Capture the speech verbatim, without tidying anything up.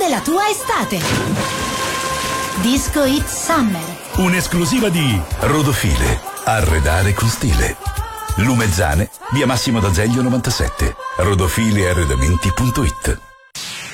la tua estate. Disco Hit Summer. Un'esclusiva di Rodofile. Arredare con stile. Lumezzane, via Massimo d'Azeglio novantasette. rodofile arredamenti punto it.